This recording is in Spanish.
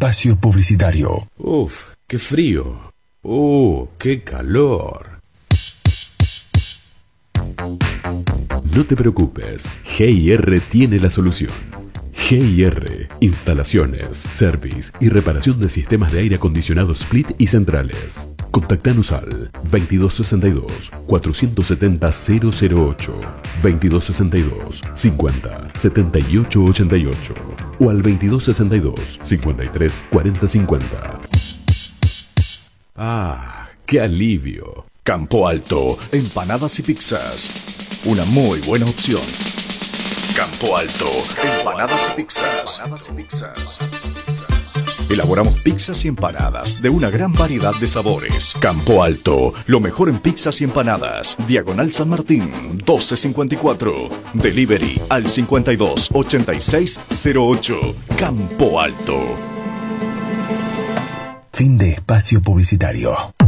espacio publicitario. Uf, qué frío. Qué calor. No te preocupes, G&R tiene la solución. G&R, instalaciones, service y reparación de sistemas de aire acondicionado split y centrales. Contactanos al 2262-470-008, 2262-50-7888 o al 2262-53-4050. ¡Ah, qué alivio! Campo Alto, empanadas y pizzas. Una muy buena opción. Campo Alto, empanadas y pizzas. Elaboramos pizzas y empanadas de una gran variedad de sabores. Campo Alto, lo mejor en pizzas y empanadas. Diagonal San Martín, 1254. Delivery al 528608. Campo Alto. Fin de espacio publicitario.